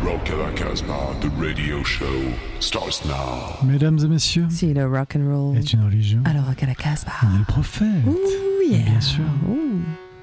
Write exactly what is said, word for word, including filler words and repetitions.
Rock à la Casbah, the radio show starts now. Mesdames et messieurs, si le rock and roll est une religion, alors rock à la Casbah. il est le prophète. Ouh, yeah. Bien sûr. Ouh.